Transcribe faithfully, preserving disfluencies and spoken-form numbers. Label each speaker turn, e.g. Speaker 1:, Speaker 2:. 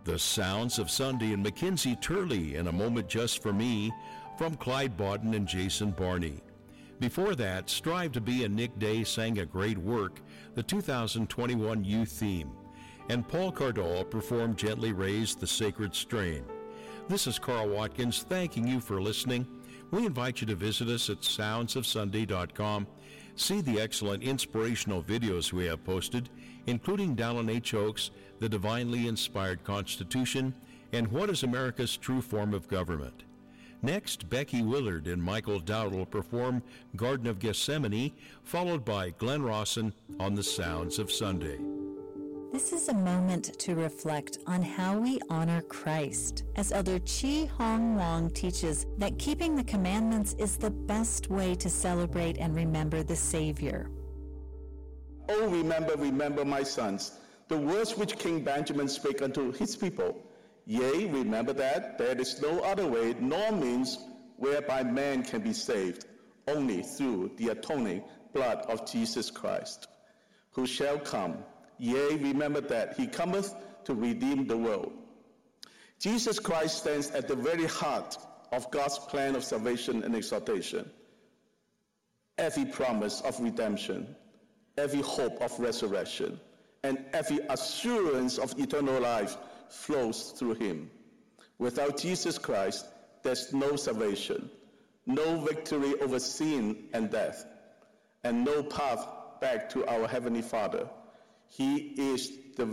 Speaker 1: The Sounds of Sunday and Mackenzie Turley in A Moment Just for Me from Clyde Bodden and Jason Barney. Before that, Strive to Be and Nick Day sang A Great Work, the two thousand twenty-one youth theme. And Paul Cardall performed Gently Raise the Sacred Strain. This is Carl Watkins thanking you for listening. We invite you to visit us at sounds of sunday dot com. See the excellent inspirational videos we have posted, including Dallin H. Oaks, The Divinely Inspired Constitution, and What is America's True Form of Government. Next, Becky Willard and Michael Dowdle perform Garden of Gethsemane, followed by Glenn Rawson on The Sounds of Sunday.
Speaker 2: This is a moment to reflect on how we honor Christ, as Elder Chi Hong Wong teaches that keeping the commandments is the best way to celebrate and remember the Savior.
Speaker 3: Oh, remember, remember, my sons, the words which King Benjamin spake unto his people. Yea, remember that there is no other way nor means whereby man can be saved, only through the atoning blood of Jesus Christ, who shall come. Yea, remember that he cometh to redeem the world. Jesus Christ stands at the very heart of God's plan of salvation and exaltation. Every promise of redemption, every hope of resurrection, and every assurance of eternal life flows through him. Without Jesus Christ, there's no salvation, no victory over sin and death, and no path back to our Heavenly Father. He is